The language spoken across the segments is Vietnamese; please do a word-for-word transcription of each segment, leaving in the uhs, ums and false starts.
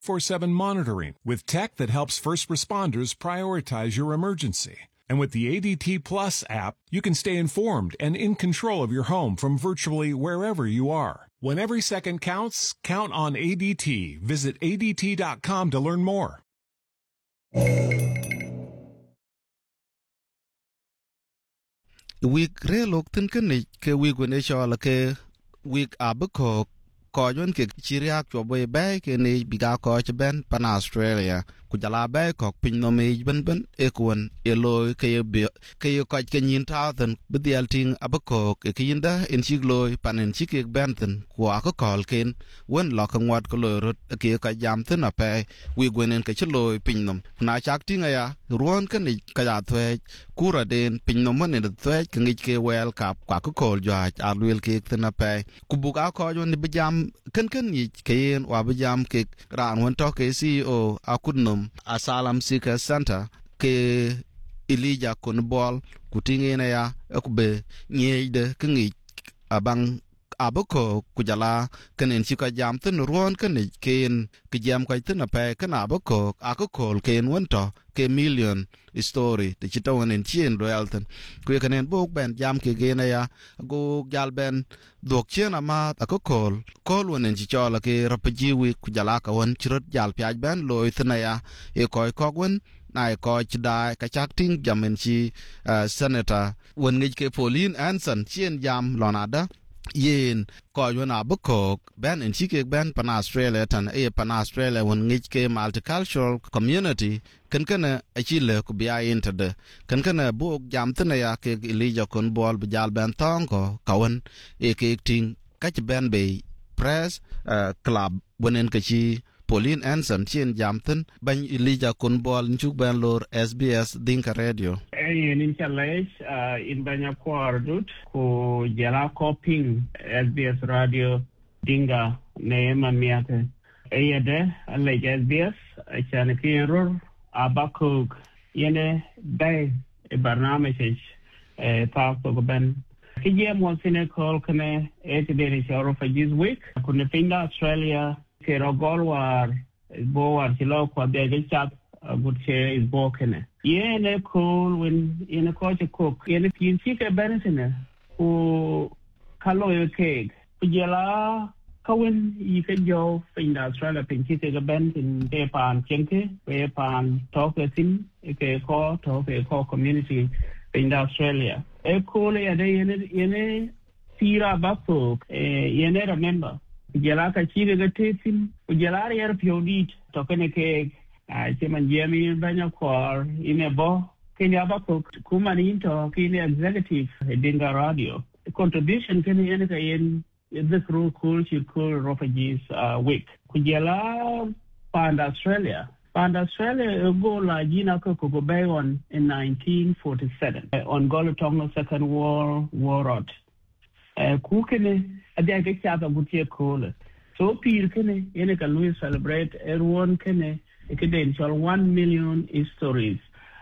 four seven monitoring with tech that helps first responders prioritize your emergency. And with the A D T Plus app, you can stay informed and in control of your home from virtually wherever you are. When every second counts, count on A D T. Visit A D T dot com to learn more. Week real tin kini ke week when shola ke week abako ko yon ke chiriak choboy bay ke ni biga ko ben pan Australia ku jala bay ko pin no me ben ben ekon elo ke be ke ko ke nin thousand bidial ting abako ke kinda in chiglo panen chike benten ku akol ken won lo kan wat ko lo ke ka jam tin ape we gwenen ke chlo pin nom na chak tinga ya ruon ke ni ka ya thwe kura den pin nom ne thwe ke ngi ke wel kap kwa ko kol ja alwel ke tin ape ku buka ko yon ni bijam ken ken ni ke wa bijam ke ran won to ke C E O akudnum Asylum Seeker Center ke Elijah Konbol kutinge na ya akube nyede kengi abang abako kujala kenen chika jam tin ruon ken ken ke jam ko tin ape kana abako akokol ken wonto ke million story de chitawon en chien royalton ku kenen bok ben jam ke gena ya go gal ben dok chien ama akokol kol wonen chichola ke rapajiwi kujala ka won chirot jal pyaj ben loy thina ya e koy kogwen nai ko chida ka chak ting jamen chi uh, senator won ngi ke Pauline Anson chien jam lonada yen ko yona bukok ben in chike ben pan Australia tan e pan Australia won ngi ke multicultural community kan kana achile ku bia interde kan kana bu jam tna ya ke Elijah Konbol bijal ben tong ko kawan e ke ting ka ben be press uh, club wonen ka chi Pauline Anson chien jamten ban Elijah Konbol njuk ben lor S B S Dinka Radio. Hey, in Challenge, uh, in Banya Kwardut, ku jala coping S B S Radio Dinga neema miate. Hey, de like S B S, chane kienror abakuk yene day e barnamij e talk to ben. Kije mo sine call kene e te deni charo for this week. Kunne pinda Australia ke rogol war bo war chilo kwa de chat good share is broken. Yeah, ne cool when in a coach cook. Yeah, if you see a benefit, who calorie cake. Kujala kawin you can go in Australia pinky take a bend in Japan chenke, Japan talk a thing, a call talk a call community in Australia. A cool a day in it in a tira backbook, a remember. Kujala ka chile the taping, Kujala air pure talking a cake. I say man Jamie Banya Kwar in a bo Kenya Bako Kumani into Kenya executive Dinga Radio. The contribution can in the crew cool she cool refugees uh week. Kujala Pand Australia. Pand Australia go la Gina Koko Bay on in nineteen forty seven on Golotonga Second World War Road. Uh Kukene a day get out of good cool. So Peel Kene Yenaka Louis celebrate everyone Kene credential one million stories.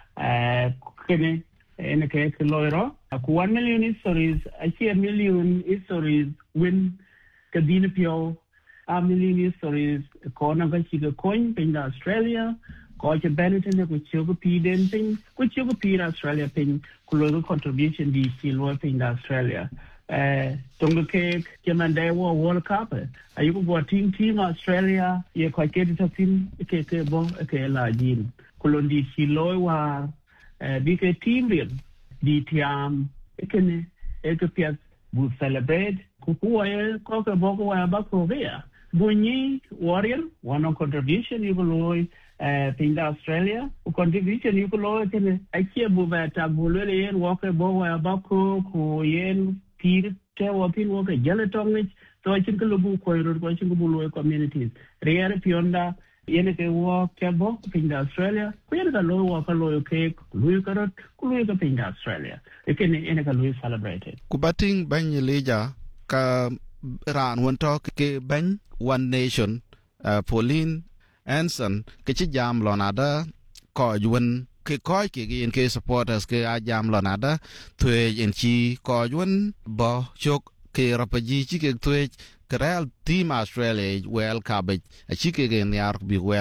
Uh, kene in a case lawyer. One million stories. I see a million stories when Kadina Pio. A million stories. Corner Gachiga coin in Australia. Coach Benetton which you go P dancing, which you go P Australia pin. Kulo contribution the silver in Australia. Uh, Tonga cake, Jamande War World Cup. Are you go team team Australia? You quite get it a film, a cake, a bon, a cake, la jean. Colondi Siloy war, a big team real. The Tiam, a can, a capiat, would celebrate. Kukuay, Coca Bogo, Abacovea. Bunyi, warrior, one on contribution, you will uh, in Australia. Contribution, you will I can't move at Tabularian, Walker Bogo, Abaco, Kuyen. Peer, tell pin work a gelatong, so I think a lubu corridor, watching Bulu communities. Rare Pionda, Yeneke walk, Cabo, Ping Australia, where the low walk a loyal cake, Louis Carrot, Louis Ping Australia. You can in a Louis celebrated. Kubating Bany Leja, Ka Ran one talk, Ke Bany, One Nation, uh, Pauline Anson, Kichijam Lonada, Ko Yuan. Ke koi ke in ke supporters ke ajam lonada thwe en chi ko yun bo chok ke rapaji chi ke thwe Karel team Australia well cabbage a chicken in the ark be well